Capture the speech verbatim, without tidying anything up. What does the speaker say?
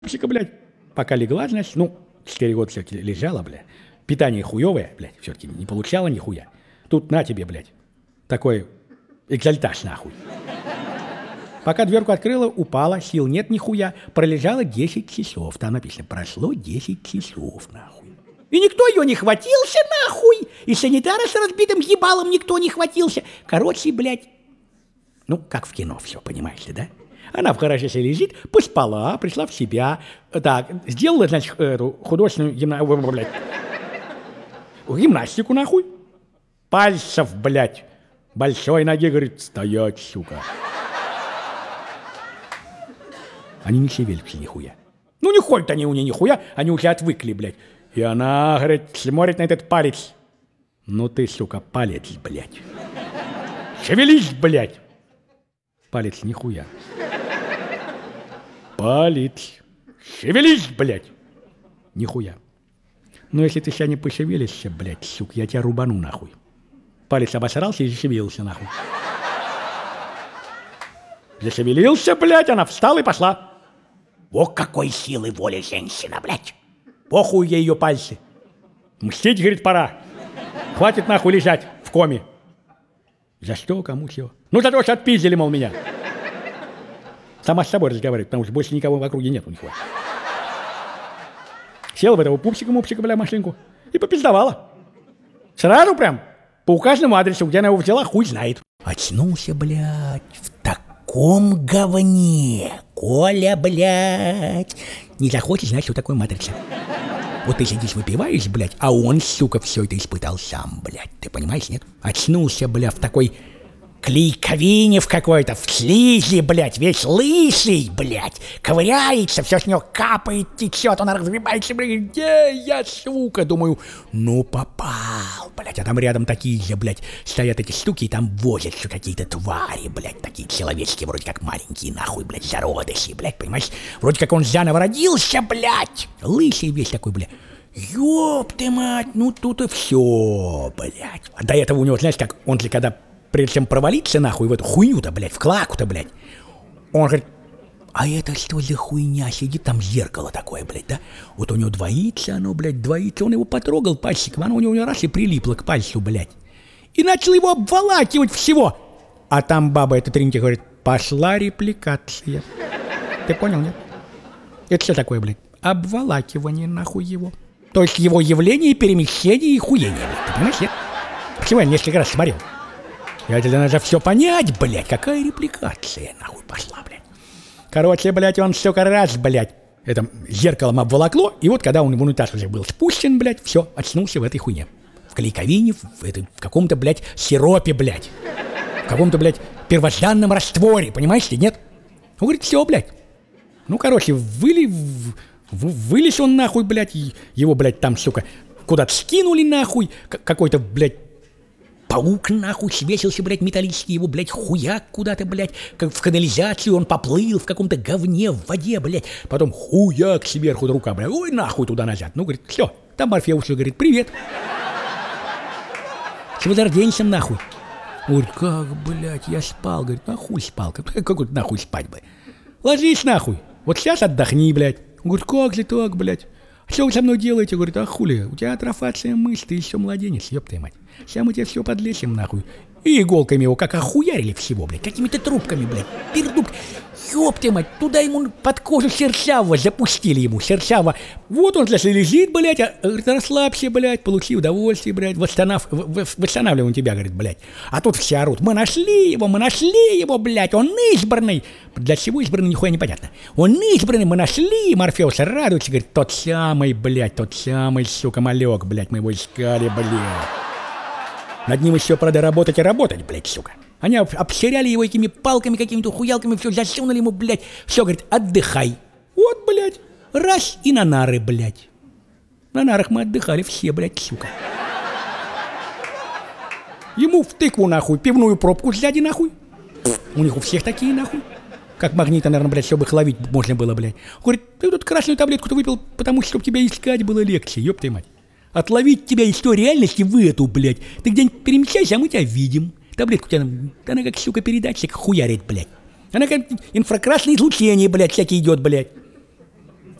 Псика, блядь, пока легла, значит, ну, четыре года все-таки лежала, блядь. Питание хуевое, блядь, все-таки не получала нихуя. Тут на тебе, блядь, такой экзальтаж, нахуй. Пока дверку открыла, упала, сил нет нихуя, пролежала десять часов. Там написано, прошло десять часов, нахуй. И никто ее не хватился, нахуй. И санитара с разбитым ебалом никто не хватился. Короче, блядь, ну, как в кино все, понимаешь ли, да? Она в гараже себе лежит, поспала, пришла в себя. Так, сделала, значит, эту художественную гимна... блядь, гимнастику, нахуй. Пальцев, блядь, большой ноги, говорит, стоять, сука. Они не шевелятся нихуя. Ну, не ходят они у нее нихуя, они уже отвыкли, блядь. И она, говорит, смотрит на этот палец. Ну ты, сука, палец, блядь. Шевелись, блядь. Палец нихуя. Палец. Шевелись, блядь. Нихуя. Но если ты сейчас не пошевелишься, блядь, сука, я тебя рубану, нахуй. Палец обосрался и зашевелился, нахуй. Зашевелился, блядь, она встала и пошла. О, какой силы воли женщина, блядь. Похуй ей ее пальцы. Мстить, говорит, пора. Хватит нахуй лежать в коме. За что, кому чего? Ну, за то, что отпиздили, мол, меня. Сама с собой разговаривает, потому что больше никого в округе нет у них. Села в этого пупсика-мупсика, бля, машинку и попиздовала. Сразу прям по указанному адресу, где она его взяла, хуй знает. Очнулся, блядь, в таком говне. Коля, блядь. Не захочешь, знаешь, что такое матрица. Вот ты сидишь, выпиваешь, блядь, а он, сука, все это испытал сам, блядь. Ты понимаешь, нет? Очнулся, бля, в такой клейковине в какой-то, в слизи, блядь, весь лысый, блядь, ковыряется, все с него капает, течет, он разгребается, блядь, где я, сука, думаю, ну попал, блядь, а там рядом такие же, блядь, стоят эти штуки, и там возятся какие-то твари, блядь, такие человеческие, вроде как маленькие, нахуй, блядь, зародыши, блядь, понимаешь, вроде как он заново родился, блядь, лысый весь такой, блядь. Ёб ты мать, ну тут и все, блядь. А до этого у него, знаешь, как, он же когда прежде чем провалиться нахуй в эту хуйню-то, блядь, в клаку-то, блядь, он говорит, а это что за хуйня, сидит там зеркало такое, блядь, да? Вот у него двоится оно, блядь, двоится, он его потрогал пальчиком, оно у него раз и прилипло к пальцу, блядь. И начал его обволакивать всего. А там баба эта Тринити говорит, пошла репликация. Ты понял, нет? Это что такое, блядь? Обволакивание нахуй его. То есть его явление, перемещение и хуение, блядь, ты понимаешь, нет? Почему я несколько раз смотрел? Я тебе надо все понять, блядь, какая репликация, нахуй, пошла, блядь. Короче, блядь, он все раз, блядь, это зеркалом обволокло, и вот когда он в унитаз уже был спущен, блядь, все, очнулся в этой хуйне. В клейковине, в, этой, в каком-то, блядь, сиропе, блядь. В каком-то, блядь, первозданном растворе, понимаешь ли, нет? Он говорит, все, блядь. Ну, короче, выли, в, в, вылез он, нахуй, блядь, его, блядь, там, сука, куда-то скинули, нахуй, какой-то, блядь, паук, нахуй, свесился, блядь, металлический, его, блядь, хуяк куда-то, блядь, как в канализацию он поплыл в каком-то говне, в воде, блядь, потом хуяк сверху до рука, блядь, ой, нахуй туда-назад. Ну, говорит, все, там Морфеус говорит, привет. Чего зарденься, нахуй? Он говорит, как, блядь, я спал, говорит, нахуй спал, какой нахуй спать, блядь. Ложись, нахуй, вот сейчас отдохни, блядь. Он говорит, как же так, блядь? Что вы со мной делаете? Говорит, а хули, у тебя атрофация мышц, ты еще младенец, ёб твою мать. Сейчас мы тебе все подлечим, нахуй. И иголками его как охуярили всего, блядь, какими-то трубками, блядь, пердук. Ёб твою мать, туда ему под кожу серчавого запустили ему, серчаво. Вот он, если лежит, блядь, а, говорит, расслабься, блядь, получи удовольствие, блядь, восстанов... восстанавливаем тебя, говорит, блядь. А тут все орут, мы нашли его, мы нашли его, блядь, он избранный. Для чего избранный, нихуя непонятно. Он избранный, мы нашли, Морфеус радуется, говорит, тот самый, блядь, тот самый, сука, малек, блядь, мы его искали, блядь. Над ним еще, правда, работать и работать, блядь, сука. Они обсеряли его этими палками, какими-то хуялками, все засунули ему, блядь. Все, говорит, отдыхай. Вот, блядь, раз и на нары, блядь. На нарах мы отдыхали все, блядь, сука. Ему в тыкву, нахуй, пивную пробку сзади, нахуй. У них у всех такие, нахуй. Как магнита, наверное, блядь, чтобы их ловить можно было, блядь. Говорит, ты тут красную таблетку-то выпил, потому что, чтобы тебя искать было легче, ёб твою мать. Отловить тебя из той реальности в эту, блядь. Ты где-нибудь перемещайся, а мы тебя видим. Таблетку у тебя, она как, сука, передатчик хуярит, блядь. Она как инфракрасное излучение, блядь, всякие идет, блядь.